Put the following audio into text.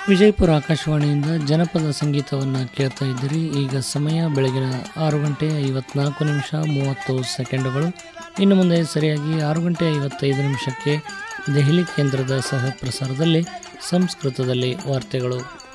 ವಿಜಯಪುರ ಆಕಾಶವಾಣಿಯಿಂದ ಜನಪದ ಸಂಗೀತವನ್ನು ಕೇಳ್ತಾ ಇದ್ದೀರಿ. ಈಗ ಸಮಯ ಬೆಳಗಿನ 6:54:30 ಇನ್ನು ಮುಂದೆ ಸರಿಯಾಗಿ 6:55 ದೆಹಲಿ ಕೇಂದ್ರದ ಸಹ ಪ್ರಸಾರದಲ್ಲಿ ಸಂಸ್ಕೃತದಲ್ಲಿ ವಾರ್ತೆಗಳು.